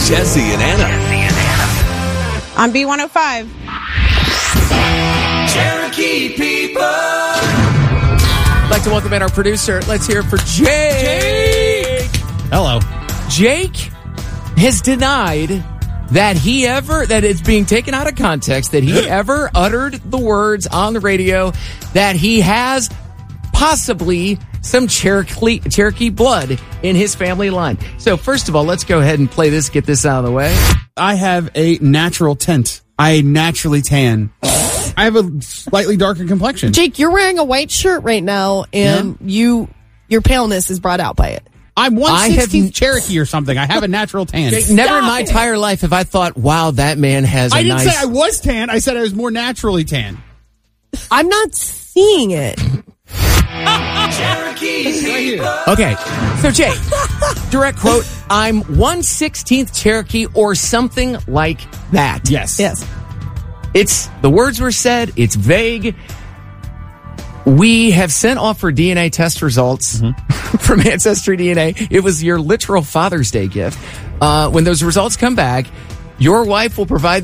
Jesse and Anna. On B105. Cherokee people. I'd like to welcome in our producer. Let's hear it for Jake. Hello. Jake has denied that it's being taken out of context, that he ever uttered the words on the radio that he has possibly some Cherokee blood in his family line. So first of all, let's go ahead and play this, get this out of the way. I have a natural tint. I naturally tan. I have a slightly darker complexion. Jake, you're wearing a white shirt right now, and your paleness is brought out by it. I'm 1/16th Cherokee or something. I have a natural tan. Jake, never in my entire life have I thought, wow, that man has I didn't say I was tan. I said I was more naturally tan. I'm not seeing it. Okay, so Jake, direct quote, I'm 1/16th Cherokee or something like that. Yes. The words were said, it's vague. We have sent off for DNA test results from Ancestry DNA. It was your literal Father's Day gift. When those results come back, your wife will provide